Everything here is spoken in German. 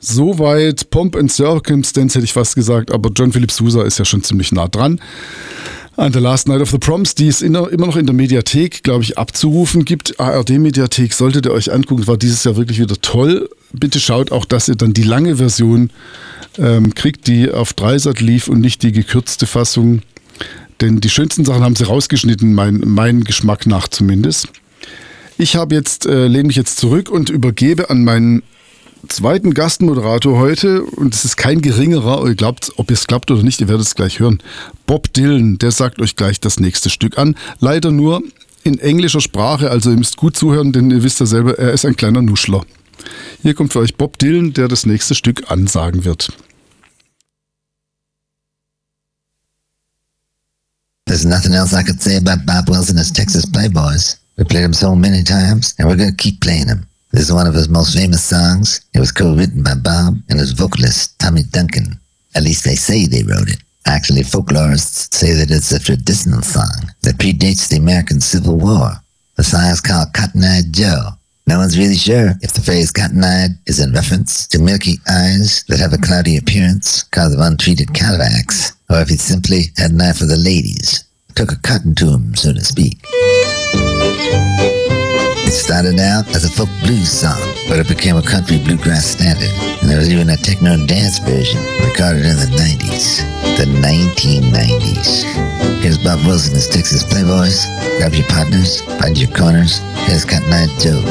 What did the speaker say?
Soweit Pomp and Circumstance hätte ich fast gesagt, aber John Philip Sousa ist ja schon ziemlich nah dran. An The Last Night of the Proms, die ist immer noch in der Mediathek, glaube ich, abzurufen gibt. ARD-Mediathek, solltet ihr euch angucken, war dieses Jahr wirklich wieder toll. Bitte schaut auch, dass ihr dann die lange Version kriegt, die auf Dreisat lief und nicht die gekürzte Fassung. Denn die schönsten Sachen haben sie rausgeschnitten, mein Geschmack nach zumindest. Ich habe jetzt, lehne mich jetzt zurück und übergebe an meinen zweiten Gastmoderator heute, und es ist kein geringerer, ob ihr es glaubt oder nicht, ihr werdet es gleich hören. Bob Dylan, der sagt euch gleich das nächste Stück an. Leider nur in englischer Sprache, also ihr müsst gut zuhören, denn ihr wisst ja selber, er ist ein kleiner Nuschler. Hier kommt für euch Bob Dylan, der das nächste Stück ansagen wird. There's nothing else I could say about Bob Wilson as Texas Playboys. We played him so many times, and we're going to keep playing him. This is one of his most famous songs. It was co-written by Bob and his vocalist, Tommy Duncan. At least they say they wrote it. Actually, folklorists say that it's a traditional song that predates the American Civil War. The song is called Cotton-Eyed Joe. No one's really sure if the phrase cotton-eyed is in reference to milky eyes that have a cloudy appearance because of untreated cataracts, or if he simply had an eye for the ladies, took a cotton to him, so to speak. It started out as a folk blues song, but it became a country bluegrass standard, and there was even a techno dance version recorded in the 90s, the 1990s. Here's Bob Wilson as Texas Playboys. Grab your partners, find your corners. Here's Cotton-Eyed Joe.